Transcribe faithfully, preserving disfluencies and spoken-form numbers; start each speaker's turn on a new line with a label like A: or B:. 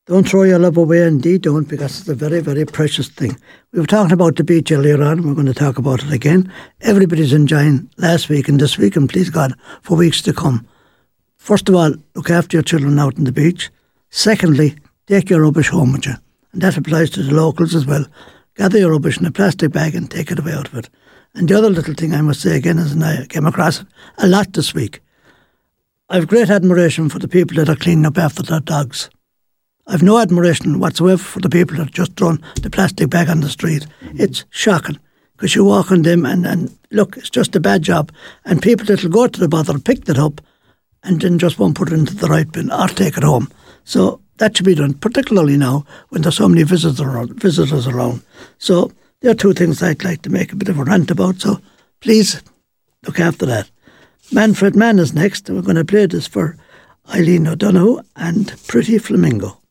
A: Don't throw your love away, indeed don't, because it's a very, very precious thing. We were talking about the beach earlier on, and we're going to talk about it again. Everybody's enjoying last week and this week, and please God, for weeks to come. First of all, look after your children out on the beach. Secondly, take your rubbish home with you. And that applies to the locals as well. Gather your rubbish in a plastic bag and take it away out of it. And the other little thing I must say again is, and I came across it a lot this week, I have great admiration for the people that are cleaning up after their dogs. I've no admiration whatsoever for the people that just thrown the plastic bag on the street. It's shocking, because you walk on them and, and look, it's just a bad job. And people that'll go to the bother pick it up and then just won't put it into the right bin or take it home. So that should be done, particularly now when there's so many visitors around. Visitors around. So there are two things I'd like to make a bit of a rant about. So please look after that. Manfred Mann is next, and we're going to play this for Eileen O'Donoghue and Pretty Flamingo.